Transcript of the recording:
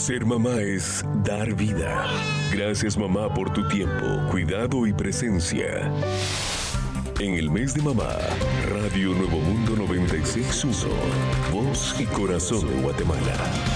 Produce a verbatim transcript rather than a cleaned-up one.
Ser mamá es dar vida. Gracias, mamá, por tu tiempo, cuidado y presencia. En el mes de mamá, Radio Nuevo Mundo noventa y seis punto uno, voz y corazón de Guatemala.